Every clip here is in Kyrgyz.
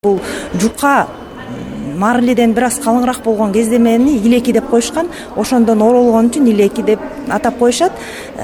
Бул жука марлиден бир аз калыңыраак болгон кездемени илеки деп коюшкан. Ошондон оролгон үчүн илеки деп атап коюшат.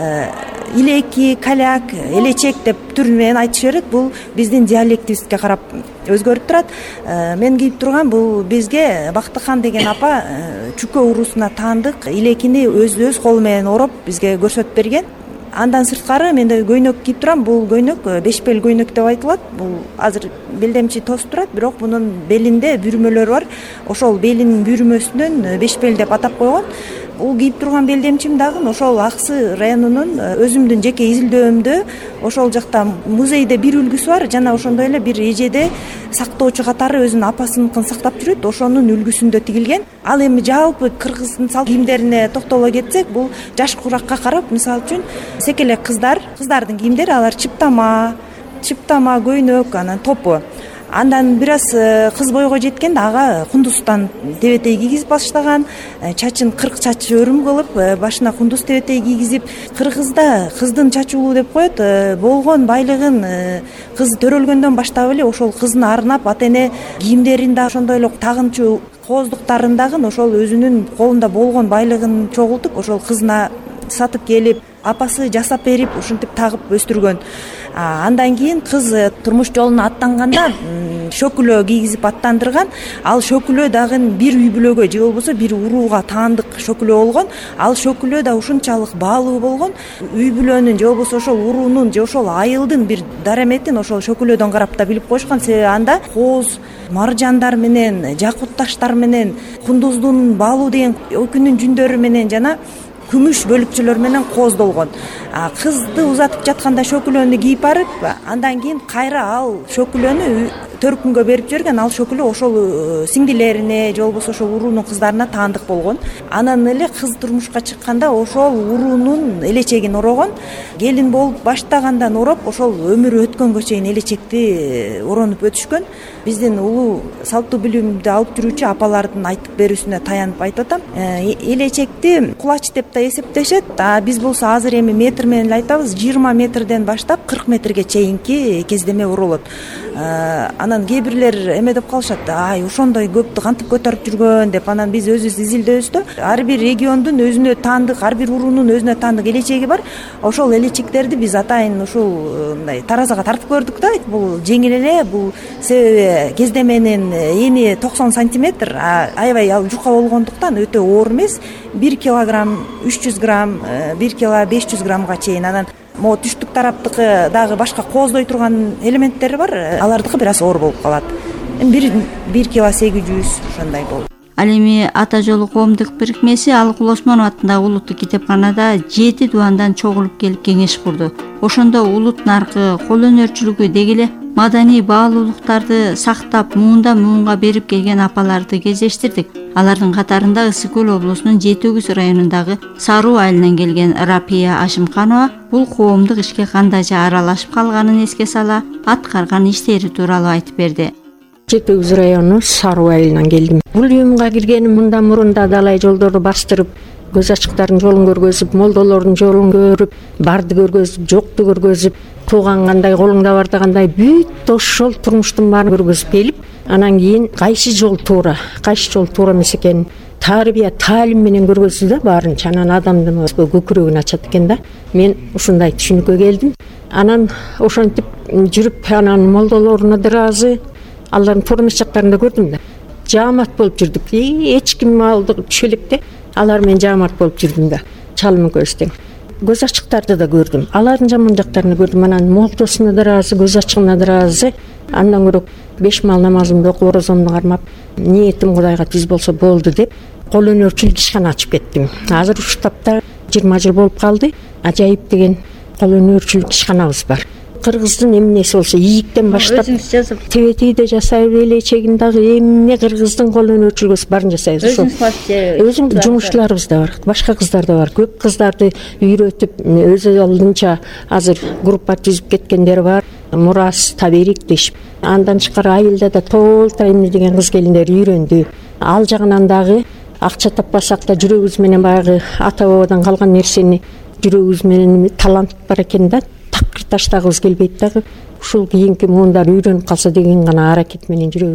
Илеки, каляк, элечек деп түрү менен айтыша берет. Бул биздин диалектибизге карап өзгөрүп турат. Мен кийип турган бул бизге Бактыхан деген апа чүкө уруусуна таандык илекини өз колу менен ороп бизге көрсөтүп берген. Андан сырткары менде көйнөк кийип турам. Бул көйнөк бешбел көйнөк деп айтылат. Бул азыр белдемчи тосуп турат, бирок мунун белинде бүрмөлөр бар. Ошол белинин бүрмөсүнөн бешбел деп атап койгон. Бул кийип турган белдемчим дагы ошол Аксы районунун өзүмдүн жеке изилдөөмдө ошол жакта музейде бир үлгүсү бар жана ошондой эле бир эжеде сактоочу катары өзүнүн апасыныкын сактап жүрөт. Ошонун үлгүсүндө тигилген. Ал эми жалпы кыргыздын салт кийимдерине токтоло кетсек, бул жаш куракка карап, мисалы үчүн секелек кыздардын кийимдери, алар чыптама көйнөк, анан топу. Андан бир аз кыз бойго жеткенде ага кундуздан тебетей кийгизип баштаган, чачын кырк чач өрүм кылып, башына кундуз тебетей кийгизип. Кыргызда кыздын чачы улуу деп коет. Болгон байлыгын кыз төрөлгөндөн баштап эле ошол кызына арнап ата эне кийимдерин да ошондой эле тагынчу кооздуктарын дагы ошол өзүнүн колунда болгон байлыгын чогултуп ошол кызына сатып келип, апасы жасап берип, ушинтип тагып өстүргөн. Андан кийин кыз турмуш жолуна аттанганда шөкүлө кийгизип аттандырган. Ал шөкүлө дагы бир үй бүлөгө же болбосо бир урууга таандык шөкүлө болгон. Ал шөкүлө да ушунчалык баалуу болгон. Үй бүлөнүн же болбосо ошол уруунун же ошол айылдын бир дараметин ошол шөкүлөдөн карап да билип коюшкан. Себеби анда кооз, маржандар менен, жакут таштар менен, кундуздун баалуу деген өкүнүн жүндөрү менен жана күмүш бөлүкчөлөр менен кооздолгон. Кызды узатып жатканда шөкүлөнү кийип барып, андан кийин кайра ал шөкүлөнү төркүнгө берип жиберген. Ал шөкүлө ошол сиңдилерине же болбосо ошол уруунун кыздарына таандык болгон. Анан эле кыз турмушка чыкканда ошол уруунун элечегин орогон. Келин болуп баштагандан ороп, ошол өмүрү өткөнгө чейин элечекти оронуп өтүшкөн. Биздин улуу салттуу билимди алып жүрүүчү апалардын айтып берүүсүнө таянып айтып атам. Элечекти кулач деп да эсептешет. Биз болсо азыр эми метр менен эле айтабыз. 20 метрден баштап 40 метрге чейинки кездеме оролот. Анан кээ бирлер эме деп калышат. Ошондой көптү кантип көтөрүп жүргөн деп. Анан биз өзүбүз изилдөөбүздө ар бир региондун өзүнө таандык, ар бир уруунун өзүнө таандык элечеги бар. Ошол элечектерди биз атайын ушул мындай таразага тартып көрдүк да. Бул жеңил эле, бул себеби кездеменин эни 90 сантиметр, аябай ал жука болгондуктан өтө оор эмес. 1 килограмм 300 грамм, 1 кило 500 граммга чейин. Анан могу түштүк тараптыкы дагы башка кооздой турган элементтери бар. Алардыкы бир аз оор болуп калат. 1 кило 800 ошондой болот. Ал эми Ата жолу коомдук бирикмеси Алыкул Осмонов атындагы улуттук китепканада 7 дубандан чогулуп келип кеңеш курду. Ошондо улут наркы, кол өнөрчүлүгү деги эле маданий баалуулуктарды сактап, муунга берип келген апаларды кездештирдик. Алардын катарында Ысык көл облусунун Жети Өгүз районундагы Саруу айылынан келген Рапия Ашымканова бул коомдук ишке кандайча аралашып калганын эске сала, аткарган иштери тууралуу айтып берди. Жети Өгүз району Саруу айылынан келдим. Бул уюмга киргеним мындан мурун да далай жолдорду бастырып, көз ачыктардын жолун көргөзүп, молдолордун жолун көрүп, барды көргөзүп, жокту көргөзүп, тууган кандай, колуңда бар дегандай бүт ошол турмуштун баарын көргөзүп келип, анан кийин кайсы жол туура эмес экенин тарбия, таалим менен көргөздү да баарынча. Анан адамдын көкүрөгүн ачат экен да. Мен ушундай түшүнүккө келдим. Анан ошентип жүрүп, анан молдолоруна да ыраазы, алардын туура эмес жактарында көрдүм да. Жаамат болуп жүрдүк. Эч ким алды түшө электе. Алар менен жаамат болуп жүрдүм да. Чалым экөөбүз тең. Көз ачыктарды да көрдүм. Алардын жаман жактарын көрдүм. Анан молдосуна да ыраазы, көз ачыгына да ыраазы. Андан көрөк 5 маал намазымды окуп, орозомду кармап, ниетим Кудайга түз болсо болду деп, кол өнөрчүлүк ишкана ачып кеттим. Азыр ушул тапта 20 жыл болуп калды. Ажайып деген кол өнөрчүлүк ишканабыз бар. Кыргыздын эмнеси болсо ийиктен баштап тебетийди жасайбыз, элечегин дагы эмне кыргыздын кол өнөрчүлүгү баарын жасайбыз. Өзүң жумушчуларыбыз да бар, башка кыздар да бар. Көп кыздарды үйрөтүп, өзү алдынча азыр группа түзүп кеткендер бар. Мурас, Таберик дешип. Андан тышкары айылда да Толтайны деген кыз келиндер үйрөндү. Ал жагынан дагы акча таппасак да жүрөгүбүз менен баягы ата бабадан калган нерсени жүрөгүбүз менен талант бар экен да. Такыр таштагыбыз келбейт дагы. ушул кийинки муундар үйрөнүп калса деген гана аракет менен жүрөбүз.